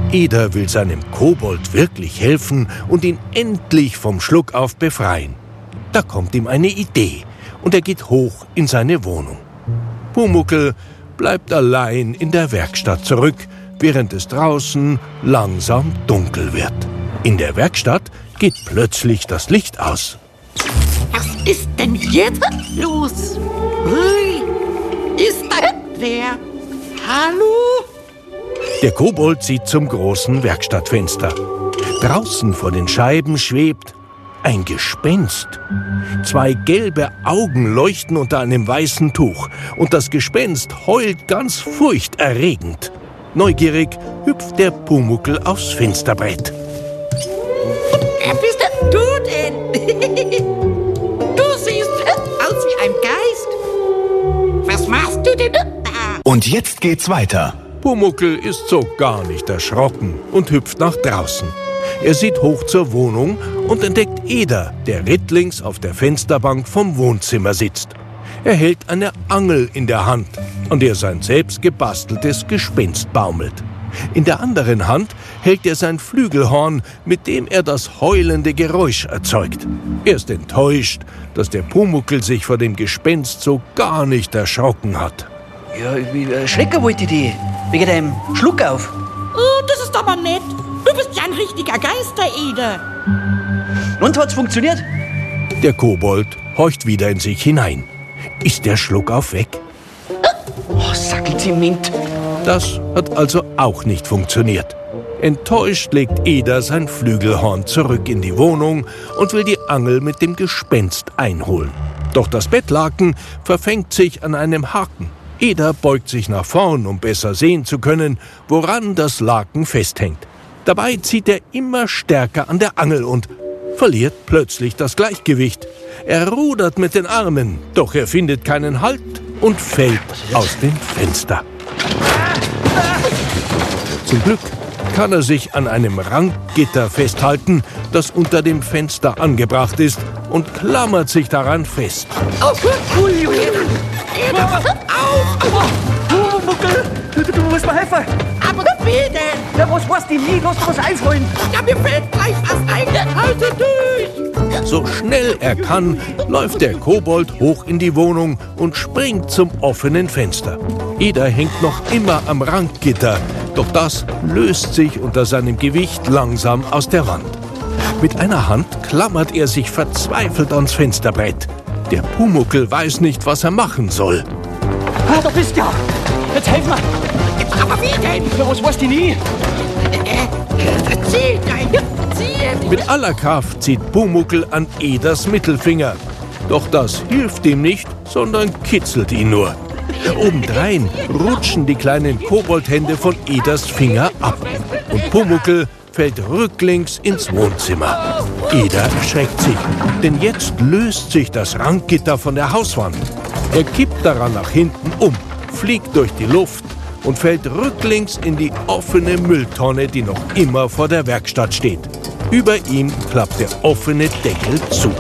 Eder will seinem Kobold wirklich helfen und ihn endlich vom Schluckauf befreien. Da kommt ihm eine Idee und er geht hoch in seine Wohnung. Pumuckl bleibt allein in der Werkstatt zurück, während es draußen langsam dunkel wird. In der Werkstatt geht plötzlich das Licht aus. Was ist denn jetzt los? Hui, ist da wer? Hallo? Der Kobold sieht zum großen Werkstattfenster. Draußen vor den Scheiben schwebt ein Gespenst. 2 gelbe Augen leuchten unter einem weißen Tuch und das Gespenst heult ganz furchterregend. Neugierig hüpft der Pumuckl aufs Fensterbrett. Wer bist denn du denn? Du siehst aus wie ein Geist. Was machst du denn da? Und jetzt geht's weiter. Pumuckl ist so gar nicht erschrocken und hüpft nach draußen. Er sieht hoch zur Wohnung und entdeckt Eder, der rittlings auf der Fensterbank vom Wohnzimmer sitzt. Er hält eine Angel in der Hand, an der sein selbst gebasteltes Gespenst baumelt. In der anderen Hand hält er sein Flügelhorn, mit dem er das heulende Geräusch erzeugt. Er ist enttäuscht, dass der Pumuckl sich vor dem Gespenst so gar nicht erschrocken hat. Ja, schrecken wollte ich die. Wegen deinem Schluckauf. Oh, das ist aber nett. Du bist ja ein richtiger Geister-Eder. Und hat's funktioniert? Der Kobold horcht wieder in sich hinein. Ist der Schluckauf weg? Oh, Sackelzement. Das hat also auch nicht funktioniert. Enttäuscht legt Eder sein Flügelhorn zurück in die Wohnung und will die Angel mit dem Gespenst einholen. Doch das Bettlaken verfängt sich an einem Haken. Eder beugt sich nach vorn, um besser sehen zu können, woran das Laken festhängt. Dabei zieht er immer stärker an der Angel und verliert plötzlich das Gleichgewicht. Er rudert mit den Armen, doch er findet keinen Halt und fällt aus dem Fenster. Zum Glück kann er sich an einem Rankgitter festhalten, das unter dem Fenster angebracht ist, und klammert sich daran fest. Oh, Eder, pass auf! Pumuckl, du musst mir helfen. Aber wie denn? Ja, was weißt du nie? Lass uns einfallen. Ja, mir fällt gleich was ein. Halte durch! So schnell er kann, läuft der Kobold hoch in die Wohnung und springt zum offenen Fenster. Eder hängt noch immer am Rankgitter, doch das löst sich unter seinem Gewicht langsam aus der Wand. Mit einer Hand klammert er sich verzweifelt ans Fensterbrett. Der Pumuckl weiß nicht, was er machen soll. Ah, da bist du ja. Jetzt helf mir. Aber wie denn? Ja, was weißt du nie? Zieh! Mit aller Kraft zieht Pumuckl an Eders Mittelfinger. Doch das hilft ihm nicht, sondern kitzelt ihn nur. Obendrein rutschen die kleinen Koboldhände von Eders Finger ab. Und Pumuckl fällt rücklings ins Wohnzimmer. Eder erschreckt sich, denn jetzt löst sich das Rankgitter von der Hauswand. Er kippt daran nach hinten um, fliegt durch die Luft und fällt rücklings in die offene Mülltonne, die noch immer vor der Werkstatt steht. Über ihm klappt der offene Deckel zu.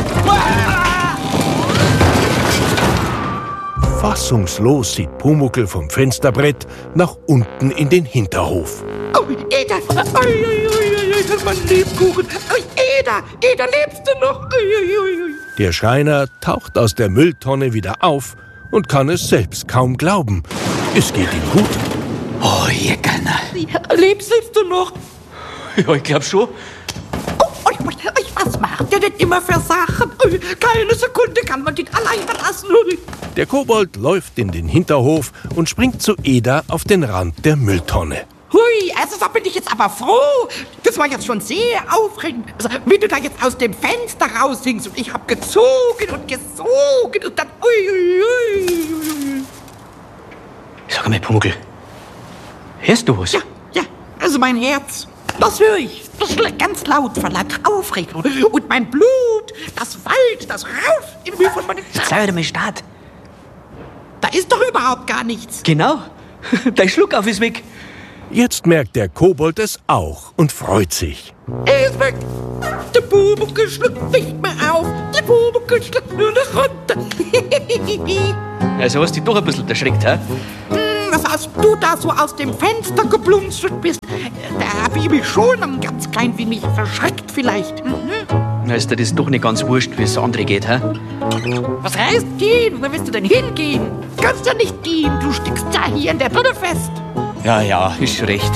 Fassungslos sieht Pumuckl vom Fensterbrett nach unten in den Hinterhof. Oh, Eder! Das ist mein Lebkuchen! Eder, lebst du noch? Der Schreiner taucht aus der Mülltonne wieder auf und kann es selbst kaum glauben. Es geht ihm gut. Oh, ihr Gönner. Lebst du noch? Ja, ich glaub schon. Was macht der denn immer für Sachen? Keine Sekunde kann man den allein lassen. Der Kobold läuft in den Hinterhof und springt zu Eder auf den Rand der Mülltonne. Hui, also da bin ich jetzt aber froh. Das war jetzt schon sehr aufregend. Also, wie du da jetzt aus dem Fenster raushingst und ich hab gezogen und dann... Ui. Sag mal, Pumuckl, hörst du was? Ja, also mein Herz, das höre ich. Das schlägt ganz laut vor lauter Aufregung. Und mein Blut, das wallt, das rauscht in mir von meinem... Sei doch mal Start. Da ist doch überhaupt gar nichts. Genau, dein Schluckauf ist weg. Jetzt merkt der Kobold es auch und freut sich. Er ist weg. Der Pumuckl schluckt nicht mehr auf. Der Pumuckl schluckt nur noch runter. Also hast du dich doch ein bisschen erschreckt, hä? was als du da so aus dem Fenster geblunzelt bist, da hab ich mich schon ein ganz klein wenig verschreckt vielleicht. Na, ist dir das doch nicht ganz wurscht, wie es andere geht, hä? Was heißt gehen? Wo willst du denn hingehen? Kannst ja nicht gehen, du steckst ja hier in der Birne fest. Ja, ist schon recht.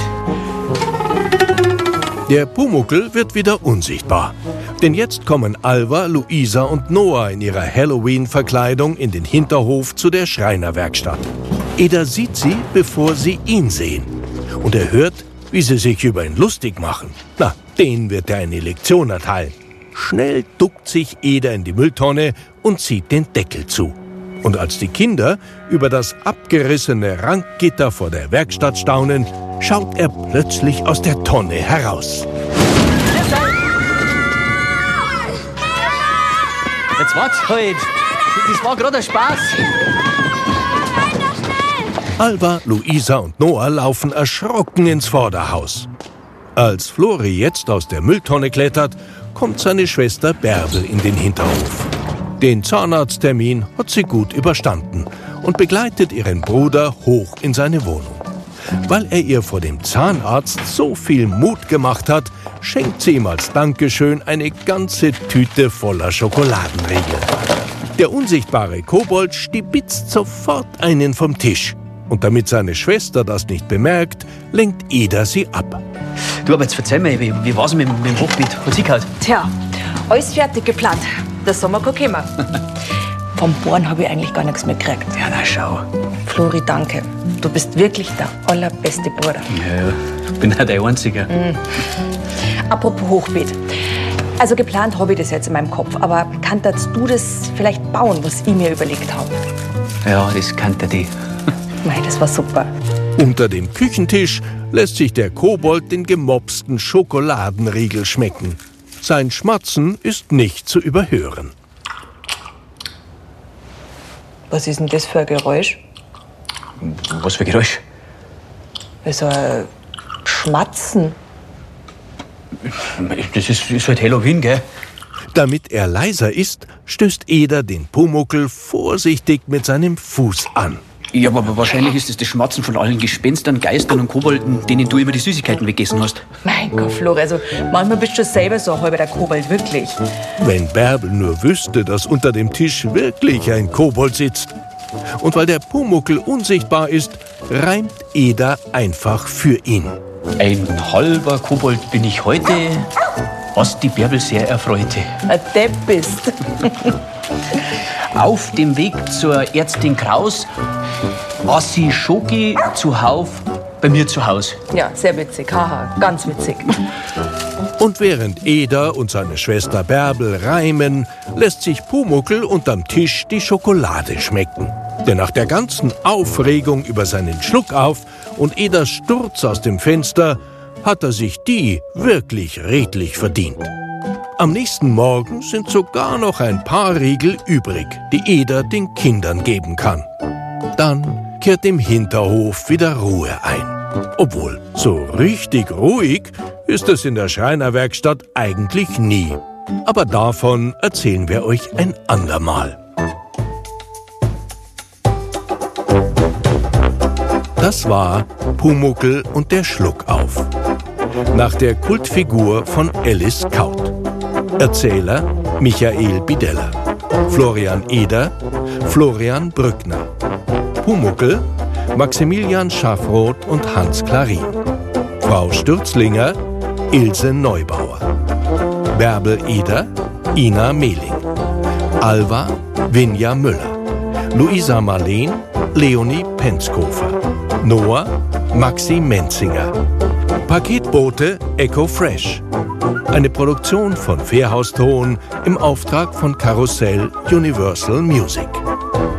Der Pumuckl wird wieder unsichtbar. Denn jetzt kommen Alva, Luisa und Noah in ihrer Halloween-Verkleidung in den Hinterhof zu der Schreinerwerkstatt. Eder sieht sie, bevor sie ihn sehen. Und er hört, wie sie sich über ihn lustig machen. Na, denen wird er eine Lektion erteilen. Schnell duckt sich Eder in die Mülltonne und zieht den Deckel zu. Und als die Kinder über das abgerissene Rankgitter vor der Werkstatt staunen, schaut er plötzlich aus der Tonne heraus. Jetzt wart's halt. Das war gerade ein Spaß. Alva, Luisa und Noah laufen erschrocken ins Vorderhaus. Als Flori jetzt aus der Mülltonne klettert, kommt seine Schwester Bärbel in den Hinterhof. Den Zahnarzttermin hat sie gut überstanden und begleitet ihren Bruder hoch in seine Wohnung. Weil er ihr vor dem Zahnarzt so viel Mut gemacht hat, schenkt sie ihm als Dankeschön eine ganze Tüte voller Schokoladenriegel. Der unsichtbare Kobold stibitzt sofort einen vom Tisch. Und damit seine Schwester das nicht bemerkt, lenkt Eder sie ab. Du, aber jetzt erzähl mir, wie war's mit dem Hochbeet? Hat's hingehört? Tja, alles fertig geplant. Der Sommer kann kommen. Vom Bohren habe ich eigentlich gar nichts mehr gekriegt. Ja, na schau. Flori, danke. Du bist wirklich der allerbeste Bruder. Ja, ich bin auch der Einzige. Apropos Hochbeet. Also geplant habe ich das jetzt in meinem Kopf. Aber kannst du das vielleicht bauen, was ich mir überlegt habe? Ja, das kannte die. Mei, das war super. Unter dem Küchentisch lässt sich der Kobold den gemopsten Schokoladenriegel schmecken. Sein Schmatzen ist nicht zu überhören. Was ist denn das für ein Geräusch? Was für Geräusch? So ein Schmatzen. Das ist halt Halloween, gell? Damit er leiser ist, stößt Eder den Pumuckl vorsichtig mit seinem Fuß an. Ja, aber wahrscheinlich ist es das Schmatzen von allen Gespenstern, Geistern und Kobolden, denen du immer die Süßigkeiten weggessen hast. Mein Gott, Flori, also manchmal bist du selber so halber der Kobold, wirklich. Wenn Bärbel nur wüsste, dass unter dem Tisch wirklich ein Kobold sitzt. Und weil der Pumuckl unsichtbar ist, reimt Eder einfach für ihn. Ein halber Kobold bin ich heute, was die Bärbel sehr erfreute. Ein Depp bist. Auf dem Weg zur Ärztin Kraus war sie Schoki zuhauf bei mir zu Haus. Ja, sehr witzig, haha, ganz witzig. Und während Eder und seine Schwester Bärbel reimen, lässt sich Pumuckl unterm Tisch die Schokolade schmecken. Denn nach der ganzen Aufregung über seinen Schluckauf und Eders Sturz aus dem Fenster hat er sich die wirklich redlich verdient. Am nächsten Morgen sind sogar noch ein paar Riegel übrig, die Eder den Kindern geben kann. Dann kehrt im Hinterhof wieder Ruhe ein. Obwohl, so richtig ruhig ist es in der Schreinerwerkstatt eigentlich nie. Aber davon erzählen wir euch ein andermal. Das war Pumuckl und der Schluckauf. Nach der Kultfigur von Alice Kaut. Erzähler Michael Bideller. Florian Eder, Florian Brückner. Pumuckl Maximilian Schaffroth und Hans Klarin. Frau Stürzlinger Ilse Neubauer. Bärbel Eder Ina Mehling. Alva Vinja Müller. Luisa Marleen Leonie Penzkofer. Noah Maxi Menzinger. Paketbote Echo Fresh. Eine Produktion von Fairhaus Ton im Auftrag von Karussell Universal Music.